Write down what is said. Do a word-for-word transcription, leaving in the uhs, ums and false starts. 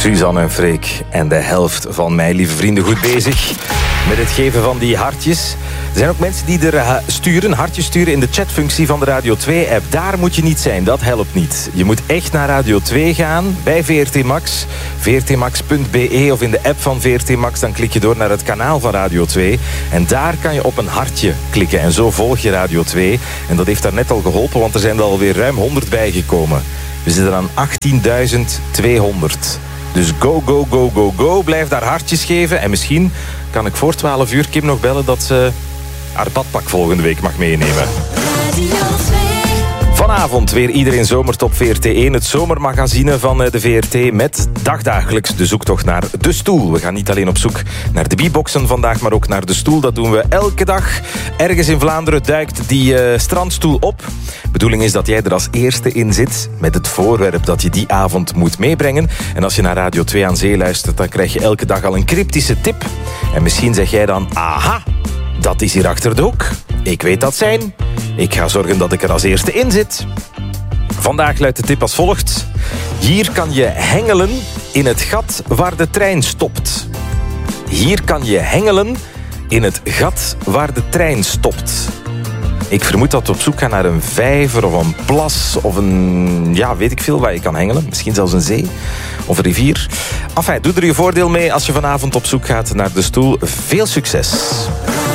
Suzanne en Freek en de helft van mij, lieve vrienden, goed bezig met het geven van die hartjes. Er zijn ook mensen die er sturen, hartjes sturen in de chatfunctie van de Radio twee-app. Daar moet je niet zijn, dat helpt niet. Je moet echt naar Radio twee gaan, bij V R T Max, v r t max punt b e of in de app van V R T Max. Dan klik je door naar het kanaal van Radio twee. En daar kan je op een hartje klikken. En zo volg je Radio twee. En dat heeft daar net al geholpen, want er zijn er alweer ruim honderd bijgekomen. We zitten aan achttienduizend tweehonderd. Dus go, go, go, go, go. Blijf daar hartjes geven. En misschien kan ik voor twaalf uur Kim nog bellen dat ze haar badpak volgende week mag meenemen. Vanavond weer iedereen zomert op V R T één. Het zomermagazine van de V R T met dagdagelijks de zoektocht naar de stoel. We gaan niet alleen op zoek naar de beatboxen vandaag, maar ook naar de stoel. Dat doen we elke dag. Ergens in Vlaanderen duikt die uh, strandstoel op. De bedoeling is dat jij er als eerste in zit met het voorwerp dat je die avond moet meebrengen. En als je naar Radio twee aan Zee luistert, dan krijg je elke dag al een cryptische tip. En misschien zeg jij dan, aha, dat is hier achter de hoek. Ik weet dat zijn. Ik ga zorgen dat ik er als eerste in zit. Vandaag luidt de tip als volgt. Hier kan je hengelen in het gat waar de trein stopt. Hier kan je hengelen in het gat waar de trein stopt. Ik vermoed dat we op zoek gaan naar een vijver of een plas of een, ja, weet ik veel waar je kan hengelen. Misschien zelfs een zee of een rivier. Enfin, doe er je voordeel mee als je vanavond op zoek gaat naar de stoel. Veel succes.